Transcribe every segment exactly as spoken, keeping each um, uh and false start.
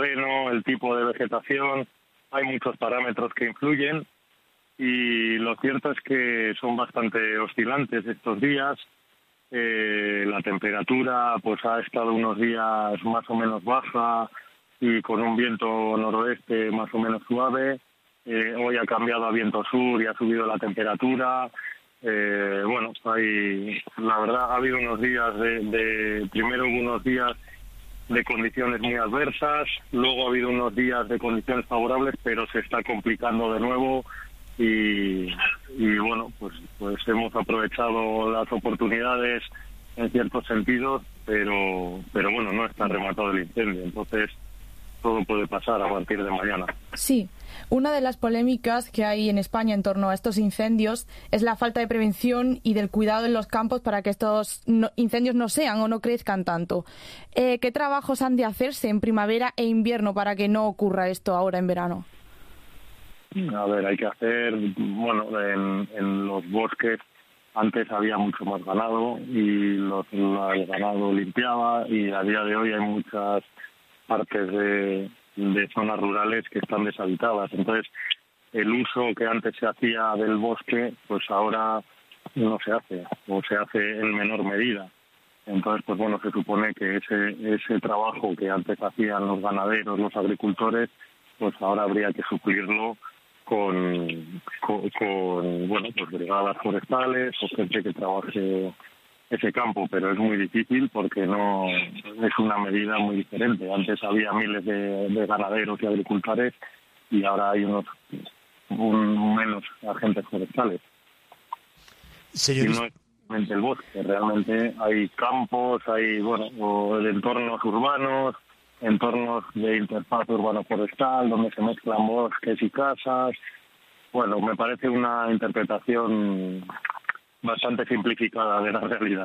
terreno, el tipo de vegetación, hay muchos parámetros que influyen y lo cierto es que son bastante oscilantes estos días. Eh, la temperatura pues ha estado unos días más o menos baja y con un viento noroeste más o menos suave. Eh, hoy ha cambiado a viento sur y ha subido la temperatura. Eh, bueno, hay, la verdad ha habido unos días de, de, primero hubo unos días de condiciones muy adversas, luego ha habido unos días de condiciones favorables, pero se está complicando de nuevo y, y bueno, pues, pues hemos aprovechado las oportunidades en ciertos sentidos, pero, pero bueno, no está rematado el incendio, entonces todo puede pasar a partir de mañana. Sí. Una de las polémicas que hay en España en torno a estos incendios es la falta de prevención y del cuidado en los campos para que estos no, incendios no sean o no crezcan tanto. Eh, ¿Qué trabajos han de hacerse en primavera e invierno para que no ocurra esto ahora en verano? A ver, hay que hacer, bueno, en, en los bosques antes había mucho más ganado y los, el ganado limpiaba y a día de hoy hay muchas partes de... de zonas rurales que están deshabitadas. Entonces, el uso que antes se hacía del bosque, pues ahora no se hace, o se hace en menor medida. Entonces, pues bueno, se supone que ese ese trabajo que antes hacían los ganaderos, los agricultores, pues ahora habría que suplirlo con, con, con bueno, pues brigadas forestales o gente que trabaje ese campo, pero es muy difícil porque no es una medida muy diferente. Antes había miles de, de ganaderos y agricultores y ahora hay unos un, menos agentes forestales. Señor... Y no es realmente el bosque, realmente hay campos, hay bueno, o de entornos urbanos, entornos de interfaz urbano-forestal, donde se mezclan bosques y casas. Bueno, me parece una interpretación bastante simplificada de la realidad.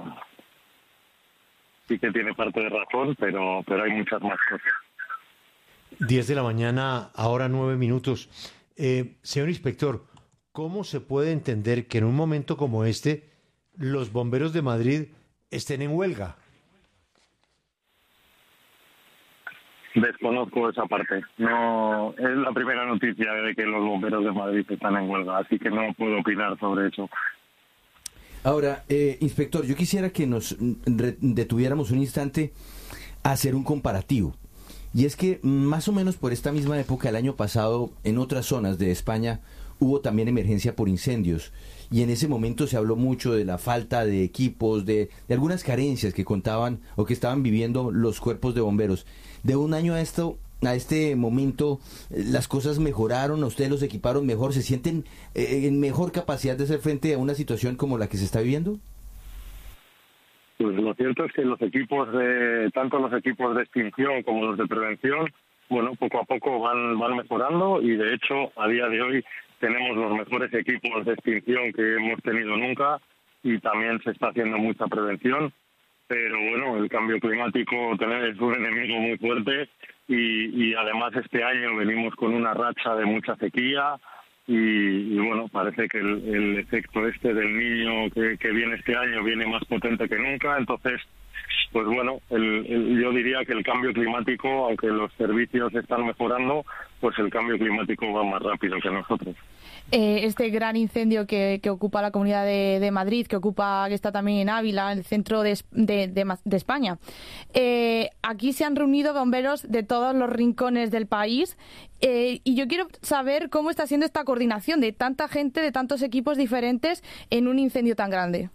Sí que tiene parte de razón, pero pero hay muchas más cosas. diez de la mañana, ahora nueve minutos. Eh, señor inspector, ¿cómo se puede entender que en un momento como este los bomberos de Madrid estén en huelga? Desconozco esa parte. No es la primera noticia de que los bomberos de Madrid están en huelga, así que no puedo opinar sobre eso. Ahora, eh, inspector, yo quisiera que nos re- detuviéramos un instante a hacer un comparativo. Y es que más o menos por esta misma época, el año pasado, en otras zonas de España, hubo también emergencia por incendios. Y en ese momento se habló mucho de la falta de equipos, de, de algunas carencias que contaban o que estaban viviendo los cuerpos de bomberos. De un año a esto... a este momento, las cosas mejoraron, a ustedes los equiparon mejor, ¿se sienten eh, en mejor capacidad de hacer frente a una situación como la que se está viviendo? Pues lo cierto es que los equipos de, tanto los equipos de extinción como los de prevención, bueno, poco a poco van, van mejorando y de hecho a día de hoy tenemos los mejores equipos de extinción que hemos tenido nunca y también se está haciendo mucha prevención, pero bueno, el cambio climático es un enemigo muy fuerte. Y, y además este año venimos con una racha de mucha sequía y, y bueno, parece que el, el efecto este del Niño que, que viene este año viene más potente que nunca, entonces pues bueno, el, el, yo diría que el cambio climático, aunque los servicios están mejorando, pues el cambio climático va más rápido que nosotros. Eh, este gran incendio que, que ocupa la Comunidad de, de Madrid, que ocupa, que está también en Ávila, el centro de, de, de, de España. Eh, aquí se han reunido bomberos de todos los rincones del país eh, y yo quiero saber cómo está siendo esta coordinación de tanta gente, de tantos equipos diferentes en un incendio tan grande.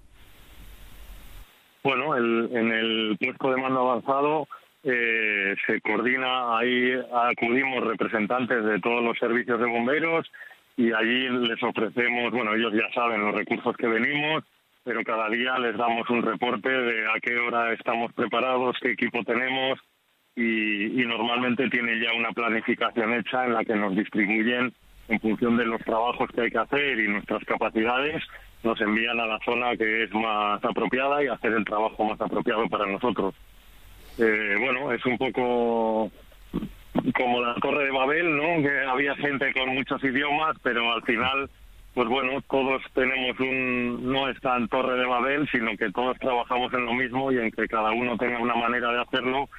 Bueno, el, en el puesto de mando avanzado eh, se coordina, ahí acudimos representantes de todos los servicios de bomberos y allí les ofrecemos, bueno, ellos ya saben los recursos que venimos, pero cada día les damos un reporte de a qué hora estamos preparados, qué equipo tenemos y, y normalmente tienen ya una planificación hecha en la que nos distribuyen en función de los trabajos que hay que hacer y nuestras capacidades, nos envían a la zona que es más apropiada y hacer el trabajo más apropiado para nosotros. Eh, bueno, es un poco como la Torre de Babel, ¿no? Que había gente con muchos idiomas, pero al final, pues bueno, todos tenemos un... no es tan Torre de Babel, sino que todos trabajamos en lo mismo y en que cada uno tenga una manera de hacerlo,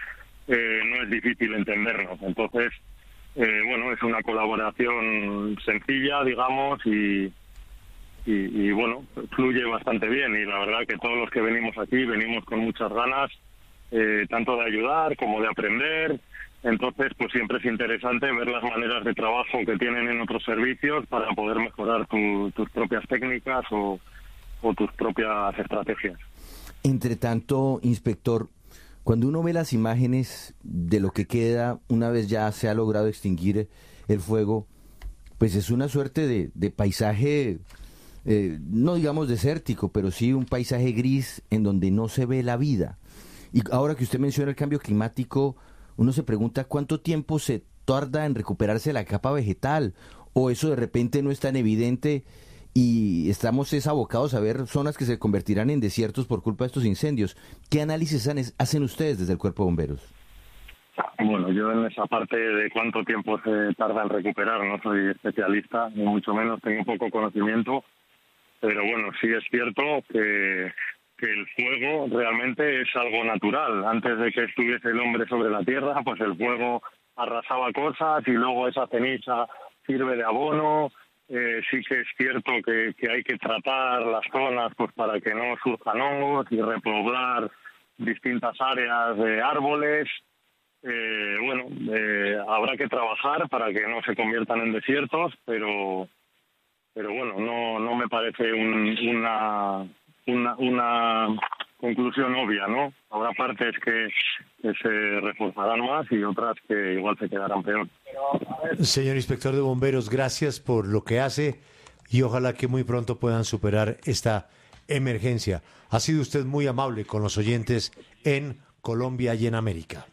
eh, no es difícil entendernos. Entonces, eh, bueno, es una colaboración sencilla, digamos, y, y, y bueno, fluye bastante bien. Y la verdad que todos los que venimos aquí venimos con muchas ganas, eh, tanto de ayudar como de aprender. Entonces, pues siempre es interesante ver las maneras de trabajo que tienen en otros servicios para poder mejorar tu, tus propias técnicas o, o tus propias estrategias. Entre tanto, inspector, cuando uno ve las imágenes de lo que queda una vez ya se ha logrado extinguir el fuego, pues es una suerte de, de paisaje, eh, no digamos desértico, pero sí un paisaje gris en donde no se ve la vida. Y ahora que usted menciona el cambio climático, uno se pregunta cuánto tiempo se tarda en recuperarse la capa vegetal, o eso de repente no es tan evidente y estamos es abocados a ver zonas que se convertirán en desiertos por culpa de estos incendios. ¿Qué análisis hacen ustedes desde el Cuerpo de Bomberos? Bueno, yo en esa parte de cuánto tiempo se tarda en recuperar no soy especialista, ni mucho menos, tengo poco conocimiento, pero bueno, sí es cierto que... que el fuego realmente es algo natural. Antes de que estuviese el hombre sobre la tierra, pues el fuego arrasaba cosas y luego esa ceniza sirve de abono. Eh, sí que es cierto que, que hay que tratar las zonas pues para que no surjan hongos y repoblar distintas áreas de árboles. Eh, bueno, eh, habrá que trabajar para que no se conviertan en desiertos, pero, pero bueno, no, no me parece un, una... Una, una conclusión obvia, ¿no? Habrá partes que, que se reforzarán más y otras que igual se quedarán peor. Señor inspector de bomberos, gracias por lo que hace y ojalá que muy pronto puedan superar esta emergencia. Ha sido usted muy amable con los oyentes en Colombia y en América.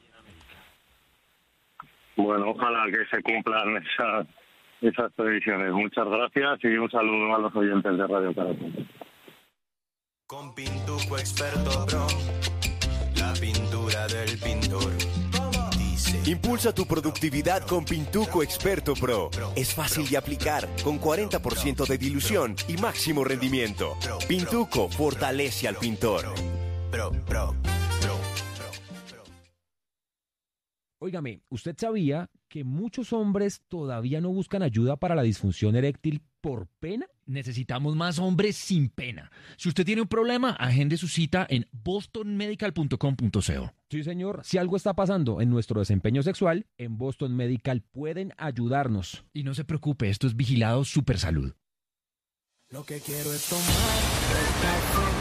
Bueno, ojalá que se cumplan esas, esas previsiones. Muchas gracias y un saludo a los oyentes de Radio Caracol. Con Pintuco Experto Pro, la pintura del pintor. Dice. Impulsa tu productividad con Pintuco Experto Pro. Es fácil de aplicar, con cuarenta por ciento de dilución y máximo rendimiento. Pintuco fortalece al pintor. Pro, pro, pro, pro. Óigame, ¿usted sabía que muchos hombres todavía no buscan ayuda para la disfunción eréctil por pena? Necesitamos más hombres sin pena. Si usted tiene un problema, agende su cita en boston medical punto com punto co. Sí, señor. Si algo está pasando en nuestro desempeño sexual, en Boston Medical pueden ayudarnos. Y no se preocupe, esto es vigilado Super Salud. Lo que quiero es tomar el café.